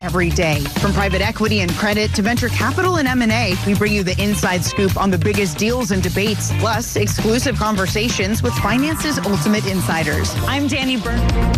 every day. From private equity and credit to venture capital and M&A, we bring you the inside scoop on the biggest deals and debates, plus exclusive conversations with finance's ultimate insiders. I'm Danny Byrne.